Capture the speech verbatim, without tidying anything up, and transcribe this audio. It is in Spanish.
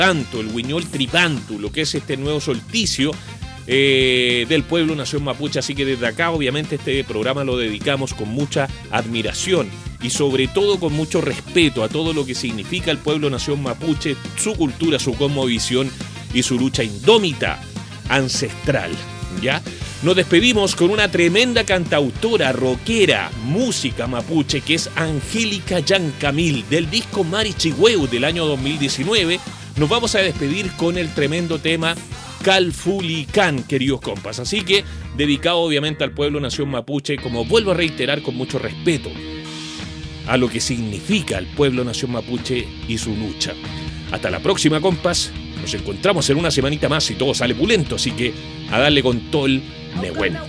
tripanto, el Huiñol tripantu, lo que es este nuevo solsticio eh, del pueblo nación mapuche. Así que desde acá, obviamente, este programa lo dedicamos con mucha admiración y sobre todo con mucho respeto a todo lo que significa el pueblo nación mapuche, su cultura, su cosmovisión y su lucha indómita ancestral, ¿ya? Nos despedimos con una tremenda cantautora, rockera, música mapuche, que es Angélica Yancamil, del disco Marichihueu del año dos mil diecinueve. Nos vamos a despedir con el tremendo tema Calfulicán, queridos compas. Así que, dedicado obviamente al pueblo nación mapuche, como vuelvo a reiterar, con mucho respeto a lo que significa el pueblo nación mapuche y su lucha. Hasta la próxima, compas. Nos encontramos en una semanita más y todo sale pulento, así que a darle con todo el Nehuen.